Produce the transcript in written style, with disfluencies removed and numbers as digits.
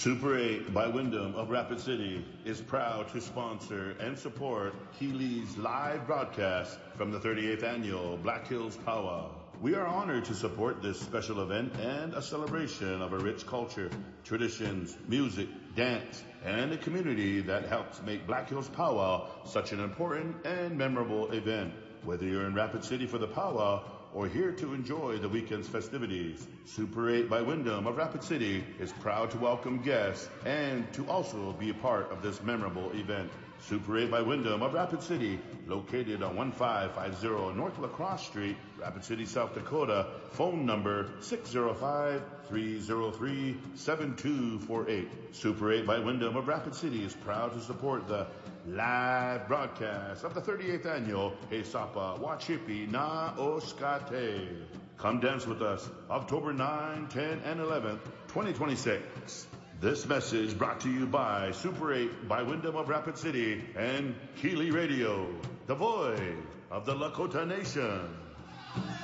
Super 8 by Wyndham of Rapid City is proud to sponsor and support Keeley's live broadcast from the 38th annual Black Hills Powwow. We are honored to support this special event and a celebration of a rich culture, traditions, music, dance, and a community that helps make Black Hills Powwow such an important and memorable event. Whether you're in Rapid City for the powwow or here to enjoy the weekend's festivities, Super 8 by Wyndham of Rapid City is proud to welcome guests and to also be a part of this memorable event. Super 8 by Wyndham of Rapid City, located on 1550 North LaCrosse Street, Rapid City, South Dakota. Phone number 605-303-7248. Super 8 by Wyndham of Rapid City is proud to support the live broadcast of the 38th annual Hesapa Wachipi Na Oskate. Come dance with us October 9, 10, and 11, 2026. This message brought to you by Super 8 by Wyndham of Rapid City and Keeley Radio, the voice of the Lakota Nation.